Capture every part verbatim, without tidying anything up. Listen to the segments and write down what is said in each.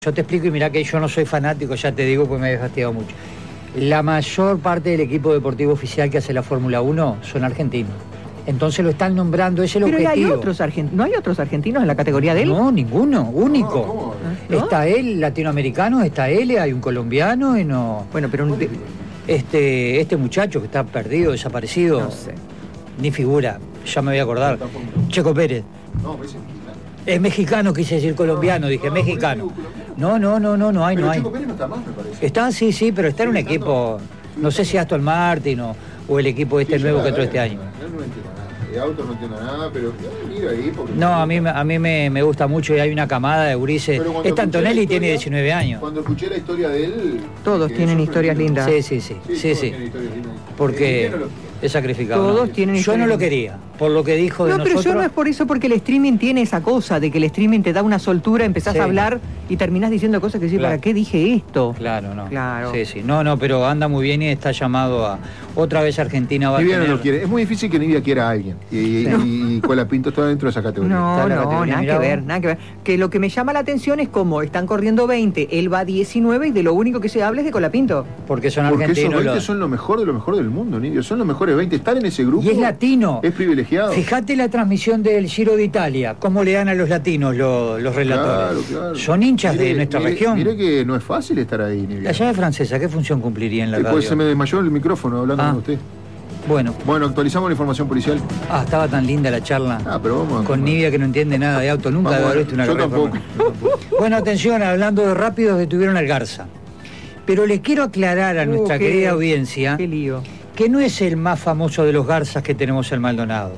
Yo te explico y mirá que yo no soy fanático, ya te digo, porque me he fastidiado mucho. La mayor parte del equipo deportivo oficial que hace la Fórmula uno son argentinos. Entonces lo están nombrando, ese es el Pero objetivo. hay otros argent... ¿No hay otros argentinos en la categoría de él? No, ninguno, único. No, ¿no? Está él, latinoamericano, está él, hay un colombiano y no... Bueno, pero un... Este, este muchacho que está perdido, desaparecido, No sé. ni figura, ya me voy a acordar. Checo Pérez. No, me dicen. Es mexicano, quise decir colombiano, dije no, mexicano. por eso digo No, no, no, no, no hay, Pero no hay. Checo Pérez no está más, me parece. Está, sí, sí, pero está en un Sigue equipo, estando- no sé si Aston Martin o, o el equipo este Sí, nuevo yo que la entró este verdad año. que No, no entiendo nada. De autos no entiendo nada, pero yo miro ahí porque... No, a mí, me- a mí me, me gusta mucho y hay una camada de gurises. Pero cuando Esta escuché Antonelli la tiene historia- diecinueve años. Cuando escuché la historia de él... Todos quedé tienen sorprendido. historias lindas. Sí, sí, sí, sí, todos sí. tienen historias lindas. Porque El niño no lo- es sacrificado. Todos ¿no? tienen Yo historias no lo lindas. quería, por lo que dijo de No, pero nosotros. yo no es por eso, porque el streaming tiene esa cosa de que el streaming te da una soltura, empezás Sí. a hablar y terminás diciendo cosas que decís, Claro. ¿para qué dije esto? Claro, no. Claro. Sí, sí. No, no, pero anda muy bien y está llamado a... Otra vez Argentina va a Nivia no tener... lo quiere. Es muy difícil que Nivia quiera a alguien. Y, y, y, y Colapinto está dentro de esa categoría. No, Está en la no, categoría, nada mirá que vos. ver, nada que ver. Que lo que me llama la atención es como están corriendo veinte, él va diecinueve y de lo único que se habla es de Colapinto. Porque son Porque esos argentinos. veinte los- son lo mejor de lo mejor del mundo, Nivia. Son los mejores veinte. Estar en ese grupo... Y es latino. Es privilegiado. Fíjate la transmisión del Giro de Italia, cómo le dan a los latinos los, los relatores. Claro, claro. Son hinchas de Mire- nuestra mire- región. Mire que no es fácil estar ahí, Nivia. La llave francesa, ¿qué función cumpliría en la Eh, radio? pues se me desmayó el micrófono hablando Ah. con usted. Bueno, Bueno, actualizamos la información policial. ah, estaba tan linda la charla. Ah, pero vamos a... Con Nivia que no entiende nada de auto, nunca Vamos debe a haber ver. visto una Yo carrera tampoco. formal. Bueno, atención, hablando de rápidos, detuvieron al Garza. Pero le quiero aclarar a Uh, nuestra qué- querida audiencia Qué lío. que no es el más famoso de los Garzas que tenemos en Maldonado.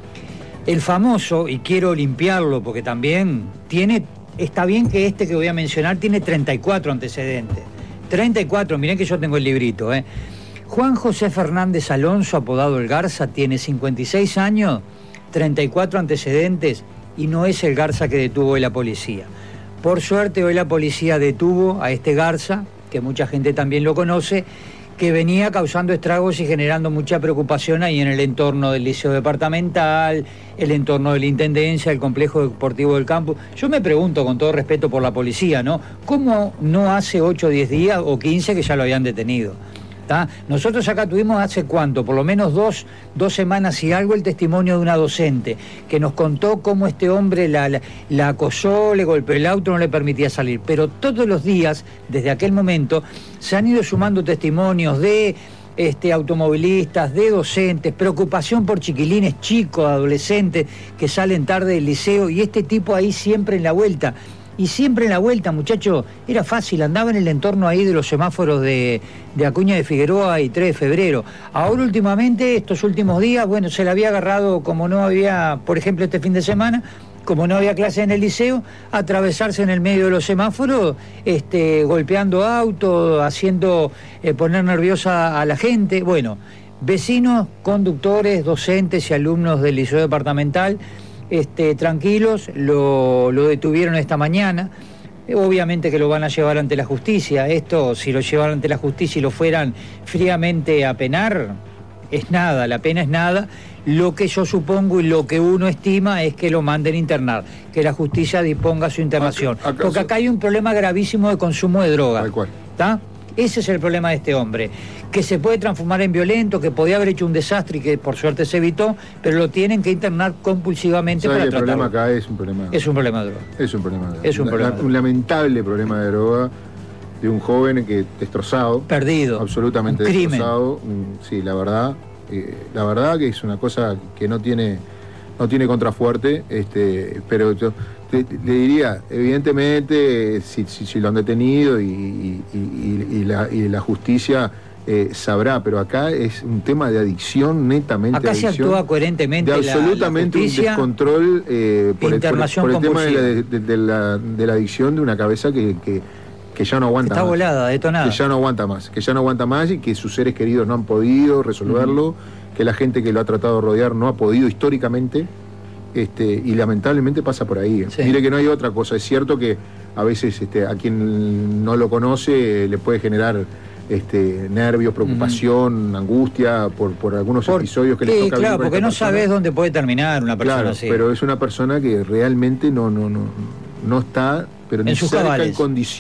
El famoso, y quiero limpiarlo porque también tiene, está bien que este que voy a mencionar tiene treinta y cuatro antecedentes. treinta y cuatro, miren que yo tengo el librito, ¿eh? Juan José Fernández Alonso, apodado El Garza, tiene cincuenta y seis años, treinta y cuatro antecedentes y no es el Garza que detuvo hoy la policía. Por suerte hoy la policía detuvo a este Garza, que mucha gente también lo conoce, que venía causando estragos y generando mucha preocupación ahí en el entorno del Liceo Departamental, el entorno de la Intendencia, el Complejo Deportivo del Campus. Yo me pregunto, con todo respeto por la policía, ¿no? ¿Cómo no hace ocho o diez días o quince que ya lo habían detenido? ¿Tá? Nosotros acá tuvimos hace cuánto, por lo menos dos, dos semanas y algo, el testimonio de una docente que nos contó cómo este hombre la, la, la acosó, le golpeó el auto, no le permitía salir. Pero todos los días, desde aquel momento, se han ido sumando testimonios de este, automovilistas, de docentes, preocupación por chiquilines chicos, adolescentes que salen tarde del liceo y este tipo ahí siempre en la vuelta. Y siempre en la vuelta, muchacho, era fácil, andaba en el entorno ahí de los semáforos de, de Acuña de Figueroa y tres de febrero. Ahora últimamente, estos últimos días, bueno, se le había agarrado, como no había, por ejemplo, este fin de semana, como no había clase en el liceo, atravesarse en el medio de los semáforos, este, golpeando autos, haciendo eh, poner nerviosa a la gente. Bueno, vecinos, conductores, docentes y alumnos del Liceo Departamental, Este, tranquilos, lo, lo detuvieron esta mañana. Eh, Obviamente que lo van a llevar ante la justicia. Esto, si lo llevaran ante la justicia y lo fueran fríamente a penar, es nada, la pena es nada. Lo que yo supongo y lo que uno estima es que lo manden a internar, que la justicia disponga su internación. Acá- acaso- Porque acá hay un problema gravísimo de consumo de droga. Tal cual. ¿Está? Ese es el problema de este hombre, que se puede transformar en violento, que podía haber hecho un desastre y que por suerte se evitó, pero lo tienen que internar compulsivamente ¿Sabe para que el tratarlo. problema acá es un problema? Es un problema de droga. Es un problema de droga. Es un La- problema la- de un droga. lamentable problema de droga de un joven que destrozado. Perdido. Absolutamente Un crimen. destrozado. Mm, Sí, la verdad. eh, la verdad que es una cosa que no tiene, no tiene contrafuerte. Este, pero yo te- te- le diría, evidentemente, si, si, si lo han detenido y, y- y- y la, y la justicia eh, sabrá, pero acá es un tema de adicción, netamente Acá se adicción. actúa coherentemente De la- absolutamente la un justicia. descontrol eh, por, el, por el- Internación por el tema de la, compulsiva. de, de la, de la adicción de una cabeza que, que, que ya no aguanta Está más. volada, detonada. Que ya no aguanta más, que ya no aguanta más y que sus seres queridos no han podido resolverlo, que la gente que lo ha tratado de rodear no ha podido históricamente, este, y lamentablemente pasa por ahí. Sí. Mire que no hay otra cosa, es cierto que a veces este, a quien no lo conoce le puede generar este, nervios, preocupación, angustia por, por algunos Por- episodios que le sí, toca vivir claro, con porque esta no persona. sabes dónde puede terminar una persona Claro, así. pero es una persona que realmente no, no, no, no está pero ni En sus cerca en cabales. condiciones